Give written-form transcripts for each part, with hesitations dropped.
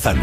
Bazán.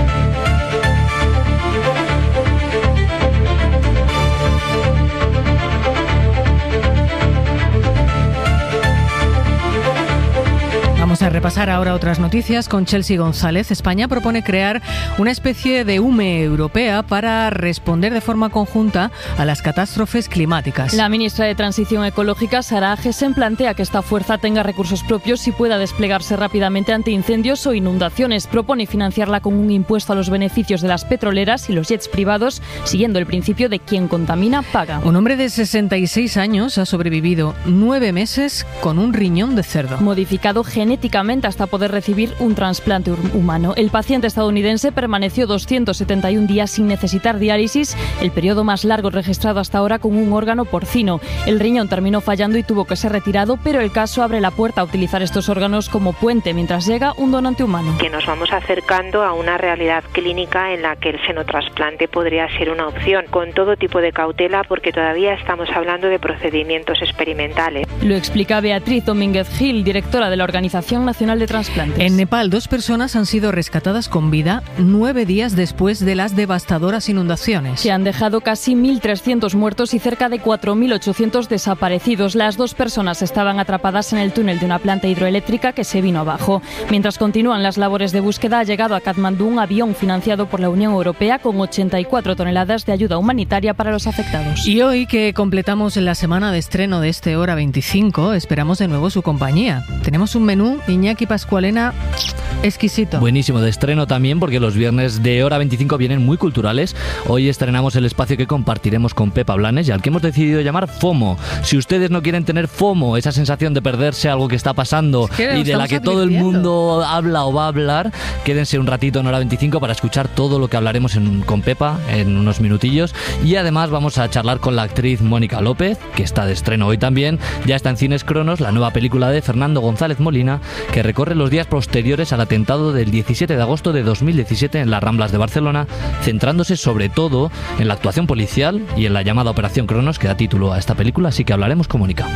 Vamos a repasar ahora otras noticias con Chelsea González. España propone crear una especie de UME europea para responder de forma conjunta a las catástrofes climáticas. La ministra de Transición Ecológica, Sara Agesen, plantea que esta fuerza tenga recursos propios y pueda desplegarse rápidamente ante incendios o inundaciones. Propone financiarla con un impuesto a los beneficios de las petroleras y los jets privados, siguiendo el principio de quien contamina paga. Un hombre de 66 años ha sobrevivido 9 meses con un riñón de cerdo. Modificado genéticamente hasta poder recibir un trasplante humano. El paciente estadounidense permaneció 271 días sin necesitar diálisis, el periodo más largo registrado hasta ahora con un órgano porcino. El riñón terminó fallando y tuvo que ser retirado, pero el caso abre la puerta a utilizar estos órganos como puente mientras llega un donante humano. Que nos vamos acercando a una realidad clínica en la que el senotrasplante podría ser una opción, con todo tipo de cautela, porque todavía estamos hablando de procedimientos experimentales. Lo explica Beatriz Domínguez Gil, directora de la Organización Nacional de Trasplantes. En Nepal, 2 personas han sido rescatadas con vida 9 días después de las devastadoras inundaciones. Se han dejado casi 1.300 muertos y cerca de 4.800 desaparecidos. Las 2 personas estaban atrapadas en el túnel de una planta hidroeléctrica que se vino abajo. Mientras continúan las labores de búsqueda, ha llegado a Katmandú un avión financiado por la Unión Europea con 84 toneladas de ayuda humanitaria para los afectados. Y hoy, que completamos la semana de estreno de este Hora 25, esperamos de nuevo su compañía. Tenemos un menú, Iñaki Pascualena, exquisito. Buenísimo, de estreno también, porque los viernes de Hora 25 vienen muy culturales. Hoy estrenamos el espacio que compartiremos con Pepa Blanes y al que hemos decidido llamar FOMO. Si ustedes no quieren tener FOMO, esa sensación de perderse algo que está pasando y de la que todo el mundo habla o va a hablar, quédense un ratito en Hora 25 para escuchar todo lo que hablaremos con Pepa en unos minutillos. Y además vamos a charlar con la actriz Mónica López, que está de estreno hoy también. Ya está en Cines Cronos la nueva película de Fernando González Molina, que recorre los días posteriores al atentado del 17 de agosto de 2017 en las Ramblas de Barcelona, centrándose sobre todo en la actuación policial y en la llamada Operación Cronos, que da título a esta película, así que hablaremos con Mónica.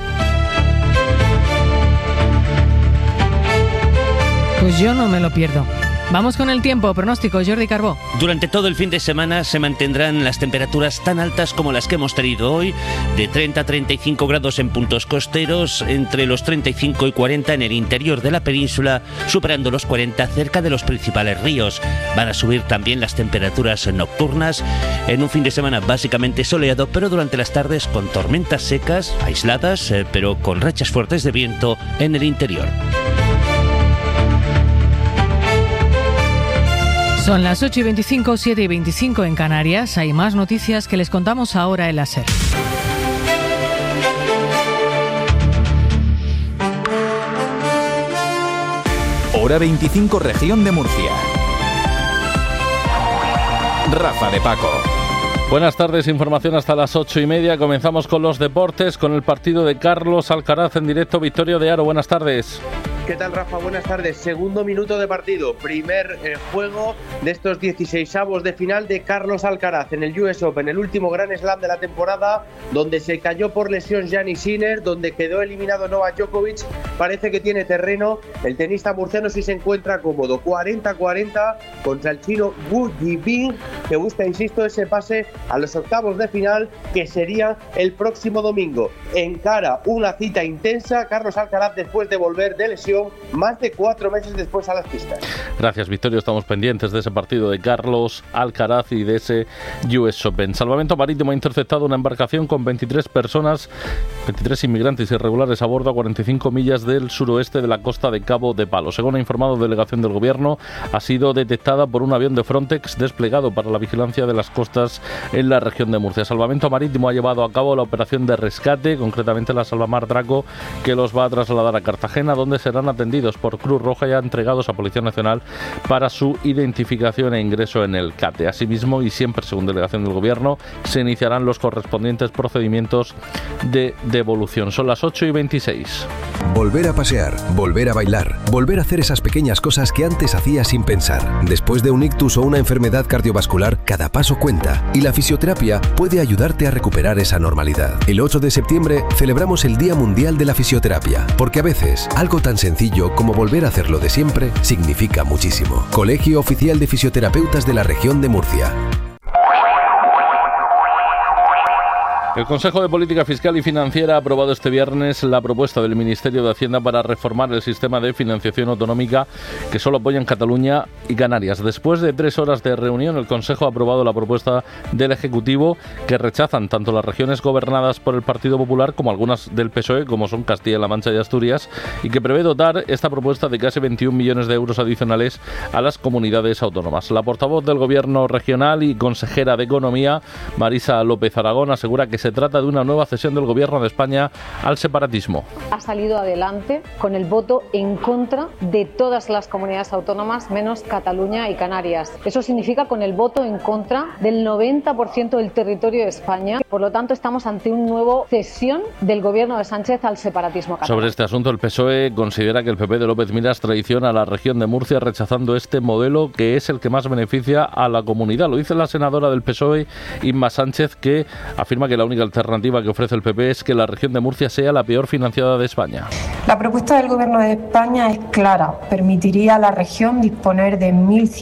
Pues yo no me lo pierdo. Vamos con el tiempo, pronóstico, Jordi Carbó. Durante todo el fin de semana se mantendrán las temperaturas tan altas como las que hemos tenido hoy, de 30 a 35 grados en puntos costeros, entre los 35 y 40 en el interior de la península, superando los 40 cerca de los principales ríos. Van a subir también las temperaturas nocturnas, en un fin de semana básicamente soleado, pero durante las tardes con tormentas secas, aisladas, pero con rachas fuertes de viento en el interior. Son las 8:25, 7:25 en Canarias. Hay más noticias que les contamos ahora en la SER. Hora 25, región de Murcia. Rafa de Paco. Buenas tardes, información hasta las 8:30. Comenzamos con los deportes, con el partido de Carlos Alcaraz en directo. Victorio de Aro, buenas tardes. ¿Qué tal, Rafa? Buenas tardes. Segundo minuto de partido. Primer juego de estos 16avos de final de Carlos Alcaraz en el US Open, el último Grand Slam de la temporada, donde se cayó por lesión Gianni Sinner, donde quedó eliminado Novak Djokovic. Parece que tiene terreno. El tenista murciano sí se encuentra cómodo. 40-40 contra el chino Wu Yibing, que busca, insisto, ese pase a los octavos de final, que sería el próximo domingo. Encara una cita intensa Carlos Alcaraz después de volver de lesión, más de 4 meses después a las pistas. Gracias, Victorio. Estamos pendientes de ese partido de Carlos Alcaraz y de ese US Open. Salvamento Marítimo ha interceptado una embarcación con 23 personas, 23 inmigrantes irregulares a bordo a 45 millas del suroeste de la costa de Cabo de Palos. Según ha informado delegación del Gobierno, ha sido detectada por un avión de Frontex desplegado para la vigilancia de las costas en la región de Murcia. Salvamento Marítimo ha llevado a cabo la operación de rescate, concretamente la Salvamar Draco, que los va a trasladar a Cartagena, donde serán atendidos por Cruz Roja y entregados a Policía Nacional para su identificación e ingreso en el CATE. Asimismo, y siempre según delegación del Gobierno, se iniciarán los correspondientes procedimientos de devolución. Son las 8:26. Volver a pasear, volver a bailar, volver a hacer esas pequeñas cosas que antes hacías sin pensar. Después de un ictus o una enfermedad cardiovascular, cada paso cuenta y la fisioterapia puede ayudarte a recuperar esa normalidad. El 8 de septiembre celebramos el Día Mundial de la Fisioterapia, porque a veces algo tan sencillo sencillo como volver a hacerlo de siempre significa muchísimo. Colegio Oficial de Fisioterapeutas de la Región de Murcia. El Consejo de Política Fiscal y Financiera ha aprobado este viernes la propuesta del Ministerio de Hacienda para reformar el sistema de financiación autonómica que solo apoyan Cataluña y Canarias. Después de 3 horas de reunión, el Consejo ha aprobado la propuesta del Ejecutivo, que rechazan tanto las regiones gobernadas por el Partido Popular como algunas del PSOE, como son Castilla-La Mancha y Asturias, y que prevé dotar esta propuesta de casi 21 millones de euros adicionales a las comunidades autónomas. La portavoz del Gobierno regional y consejera de Economía, Marisa López Aragón, asegura que se trata de una nueva cesión del Gobierno de España al separatismo. Ha salido adelante con el voto en contra de todas las comunidades autónomas, menos Cataluña y Canarias. Eso significa con el voto en contra del 90% del territorio de España. Por lo tanto, estamos ante una nueva cesión del Gobierno de Sánchez al separatismo catalán. Sobre este asunto, el PSOE considera que el PP de López Miras traiciona a la región de Murcia, rechazando este modelo que es el que más beneficia a la comunidad. Lo dice la senadora del PSOE, Inma Sánchez, que afirma que la única alternativa que ofrece el PP es que la región de Murcia sea la peor financiada de España. La propuesta del Gobierno de España es clara. Permitiría a la región disponer de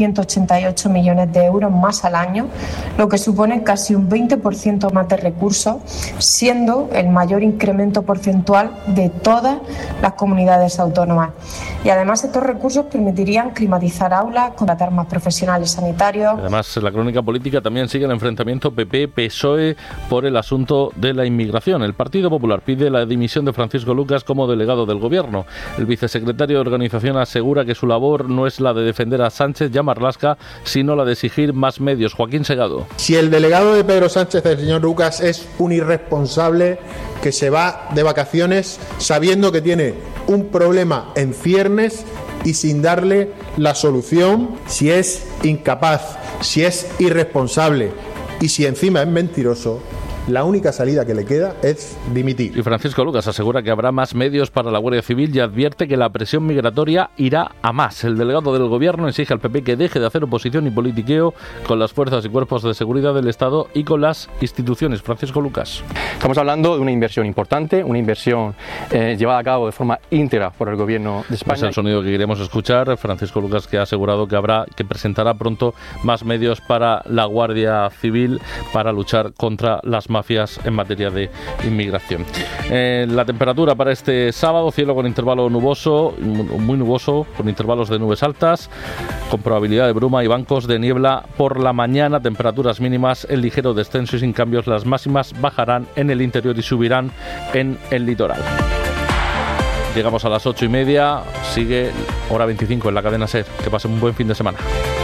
1.188 millones de euros más al año, lo que supone casi un 20% más de recursos, siendo el mayor incremento porcentual de todas las comunidades autónomas. Y además estos recursos permitirían climatizar aulas, contratar más profesionales sanitarios. Además, la crónica política también sigue el enfrentamiento PP-PSOE por el asunto de la inmigración. El Partido Popular pide la dimisión de Francisco Lucas como delegado del Gobierno. El vicesecretario de Organización asegura que su labor no es la de defender a Sánchez y a Marlaska, sino la de exigir más medios. Joaquín Segado. Si el delegado de Pedro Sánchez, el señor Lucas, es un irresponsable que se va de vacaciones sabiendo que tiene un problema en ciernes y sin darle la solución, si es incapaz, si es irresponsable y si encima es mentiroso, la única salida que le queda es dimitir. Y Francisco Lucas asegura que habrá más medios para la Guardia Civil y advierte que la presión migratoria irá a más. El delegado del Gobierno exige al PP que deje de hacer oposición y politiqueo con las fuerzas y cuerpos de seguridad del Estado y con las instituciones. Francisco Lucas. Estamos hablando de una inversión importante, una inversión llevada a cabo de forma íntegra por el Gobierno de España. Es el sonido que queremos escuchar. Francisco Lucas, que ha asegurado que presentará pronto más medios para la Guardia Civil para luchar contra las mafias en materia de inmigración. La temperatura para este sábado: cielo con intervalo nuboso, muy nuboso, con intervalos de nubes altas, con probabilidad de bruma y bancos de niebla por la mañana. Temperaturas mínimas en ligero descenso y sin cambios. Las máximas bajarán en el interior y subirán en el litoral. Llegamos a las 8:30. Sigue Hora 25 en la cadena SER. Que pasen un buen fin de semana.